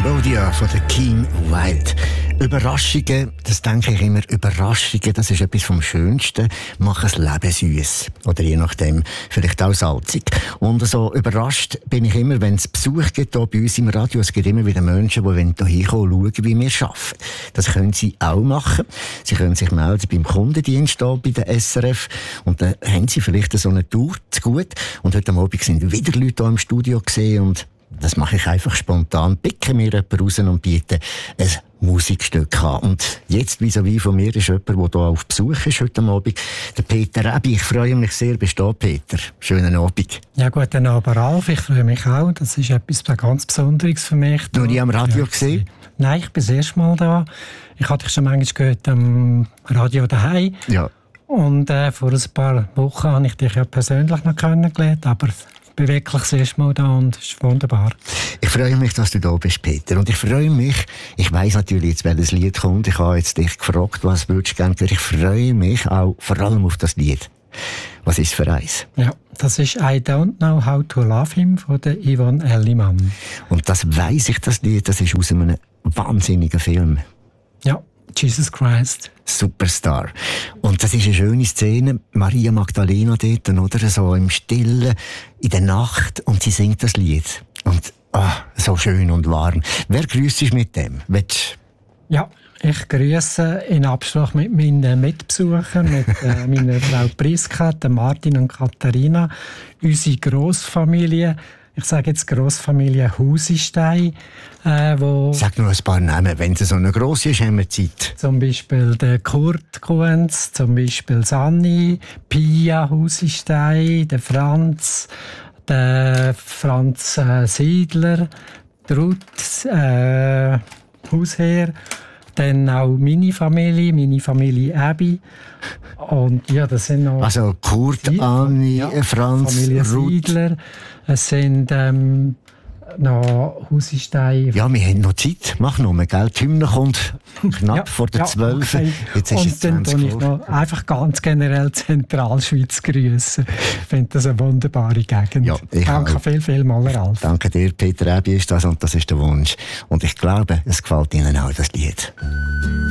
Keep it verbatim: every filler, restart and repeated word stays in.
Cambodia von der Keen White. Überraschungen, das denke ich immer, Überraschungen, das ist etwas vom Schönsten, machen das Leben süß. Oder je nachdem, vielleicht auch salzig. Und so überrascht bin ich immer, wenn es Besuch gibt hier bei uns im Radio. Es gibt immer wieder Menschen, die hier hinkommen und schauen, wie wir arbeiten. Das können sie auch machen. Sie können sich melden beim Kundendienst hier bei der S R F. Und dann haben sie vielleicht so eine Tour zu gut. Und heute Abend sind wieder Leute hier im Studio gesehen und das mache ich einfach spontan. Picke mir jemanden raus und biete ein Musikstück an. Und jetzt vis-à-vis von mir ist jemand, der hier auf Besuch ist heute Abend, der Peter Ebi. Ich freue mich sehr, bist du da, Peter. Schönen Abend. Ja, guten Abend, Ralf. Ich freue mich auch. Das ist etwas ganz Besonderes für mich. Du hast nie am Radio ja gesehen? Nein, ich bin das erste Mal da. Ich hatte dich schon manchmal gehört am Radio daheim. Ja. Und äh, vor ein paar Wochen habe ich dich ja persönlich noch kennengelernt, aber ich bin wirklich das erste Mal da und es ist wunderbar. Ich freue mich, dass du da bist, Peter. Und ich freue mich, ich weiss natürlich jetzt, welches Lied kommt. Ich habe jetzt dich gefragt, was würdest du gerne hören. Ich freue mich auch vor allem auf das Lied. Was ist für eins? Ja, das ist «I Don't Know How to Love Him» von der Yvonne Elliman. Und das weiss ich, das Lied, das ist aus einem wahnsinnigen Film. Ja. Jesus Christ. Superstar. Und das ist eine schöne Szene. Maria Magdalena dort, oder? So im Stillen, in der Nacht. Und sie singt das Lied. Und, ah, so schön und warm. Wer grüßt dich mit dem? Willst... Ja, ich grüße in Absprache mit meinen Mitbesuchern, mit äh, meiner Frau Priska, Martin und Katharina, unsere Grossfamilie. Ich sage jetzt Grossfamilie Husistein. Äh, wo Sag nur ein paar Namen. Wenn es so eine grosse ist, haben wir Zeit. Zum Beispiel der Kurt Kuhns, zum Beispiel Sanni, Pia Husistein, der Franz, der Franz äh, Siedler, der Ruth äh, Hausherr, dann auch meine Familie, meine Familie Abi. Und ja, das sind noch... Also Kurt, Sie Anni, ja, Franz, Familie Ruth. Siedler. Es sind ähm, noch Husistein. Ja, wir haben noch Zeit. Mach nur, gell? Die Hymne kommt knapp Ja, vor der ja, zwölf. okay. Jetzt ist und es dann zwanzig tue ich noch einfach ganz generell Zentralschweiz grüßen. Ich finde das eine wunderbare Gegend. Ja, ich Danke auch. viel, viel mal, Ralf. Danke dir, Peter Ebi ist das und das ist der Wunsch. Und ich glaube, es gefällt Ihnen auch, das Lied.